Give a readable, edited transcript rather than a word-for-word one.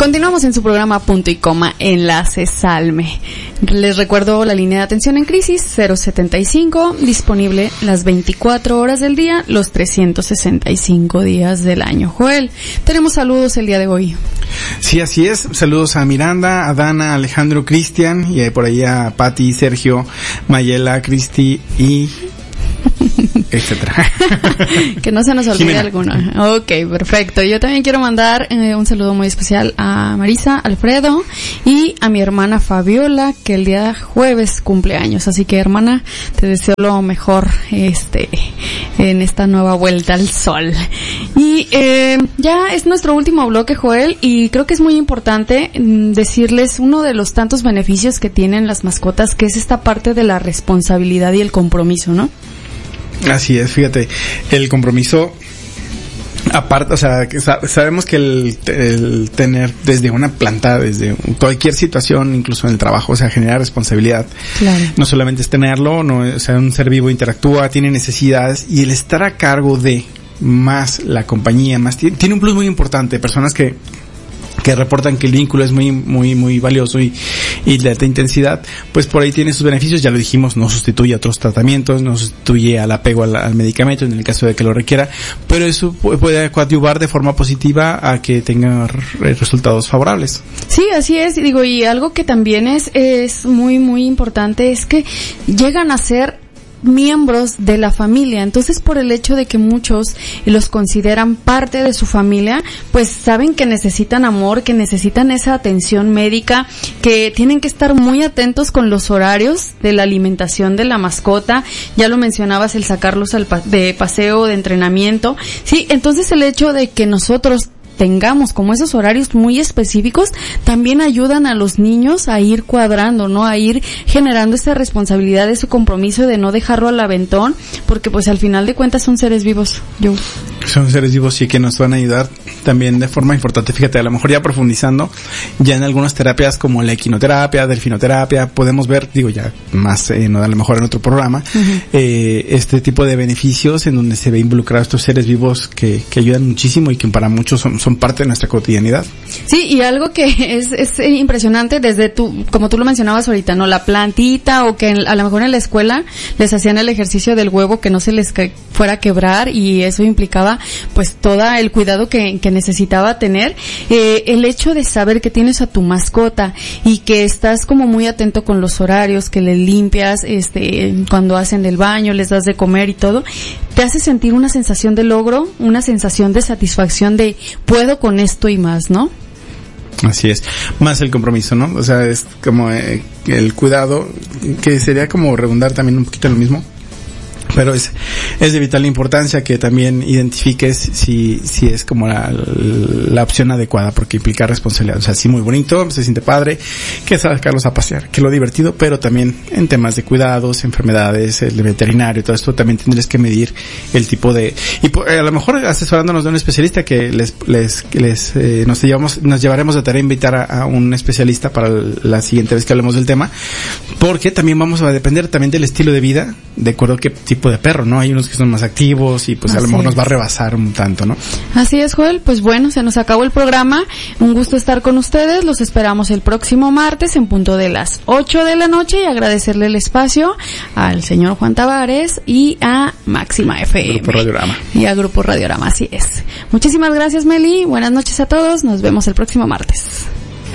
Continuamos en su programa Punto y Coma, Enlace Salme. Les recuerdo la línea de atención en crisis 075, disponible las 24 horas del día, los 365 días del año. Joel, tenemos saludos el día de hoy. Sí, así es. Saludos a Miranda, a Dana, a Alejandro, Cristian, y por ahí a Pati, Sergio, Mayela, Cristi y etcétera. Que no se nos olvide Jimena. alguno. Ok, perfecto. Yo también quiero mandar un saludo muy especial a Marisa, Alfredo y a mi hermana Fabiola, que el día jueves cumple años. Así que, hermana, te deseo lo mejor en esta nueva vuelta al sol. Y ya es nuestro último bloque, Joel, y creo que es muy importante decirles uno de los tantos beneficios que tienen las mascotas, que es esta parte de la responsabilidad y el compromiso, ¿no? Así es, fíjate, el compromiso, aparte, o sea, que sabemos que el tener desde una planta, desde cualquier situación, incluso en el trabajo, o sea, genera responsabilidad. Claro. No solamente es tenerlo, no, o sea, un ser vivo interactúa, tiene necesidades, y el estar a cargo de más la compañía, más tiene un plus muy importante. Personas que reportan que el vínculo es muy valioso y de alta intensidad, pues por ahí tiene sus beneficios. Ya lo dijimos, no sustituye a otros tratamientos, no sustituye al apego al medicamento en el caso de que lo requiera, pero eso puede coadyuvar de forma positiva a que tenga resultados favorables. Sí, así es, digo, y algo que también es muy importante es que llegan a ser miembros de la familia. Entonces, por el hecho de que muchos los consideran parte de su familia, pues saben que necesitan amor, que necesitan esa atención médica, que tienen que estar muy atentos con los horarios de la alimentación de la mascota. Ya lo mencionabas, el sacarlos de paseo, de entrenamiento. Sí, entonces el hecho de que nosotros tengamos como esos horarios muy específicos también ayudan a los niños a ir cuadrando, ¿no? A ir generando esa responsabilidad, ese compromiso de no dejarlo al aventón, porque pues al final de cuentas son seres vivos. Son seres vivos y que nos van a ayudar también de forma importante. Fíjate, a lo mejor ya profundizando, ya en algunas terapias como la equinoterapia, delfinoterapia, podemos ver, digo ya más, a lo mejor en otro programa, este tipo de beneficios en donde se ve involucrados estos seres vivos que ayudan muchísimo y que para muchos son parte de nuestra cotidianidad. Sí, y algo que es impresionante desde como tú lo mencionabas ahorita, ¿no? La plantita, o que a lo mejor en la escuela les hacían el ejercicio del huevo que no se les fuera a quebrar, y eso implicaba pues todo el cuidado que necesitaba tener. El hecho de saber que tienes a tu mascota y que estás como muy atento con los horarios, que le limpias, cuando hacen el baño, les das de comer y todo, te hace sentir una sensación de logro, una sensación de satisfacción de puedo con esto y más, ¿no? Así es, más el compromiso, ¿no? O sea, es como el cuidado, que sería como redundar también un poquito en lo mismo, pero es de vital importancia que también identifiques si es como la opción adecuada, porque implica responsabilidad. O sea, sí, muy bonito, se siente padre que sacarlos a pasear, que lo divertido, pero también en temas de cuidados, enfermedades, el veterinario, todo esto también tendrías que medir el tipo de, y a lo mejor asesorándonos de un especialista, que nos llevaremos de tarea invitar a un especialista para la siguiente vez que hablemos del tema, porque también vamos a depender también del estilo de vida, de acuerdo a qué tipo de perro, ¿no? Hay unos que son más activos y pues a lo mejor nos va a rebasar un tanto, ¿no? Así es, Joel. Pues bueno, se nos acabó el programa. Un gusto estar con ustedes. Los esperamos el próximo martes en punto de las 8 de la noche, y agradecerle el espacio al señor Juan Tavares y a Máxima FM. Grupo Radiorama. Y a Grupo Radiorama, así es. Muchísimas gracias, Meli. Buenas noches a todos. Nos vemos el próximo martes.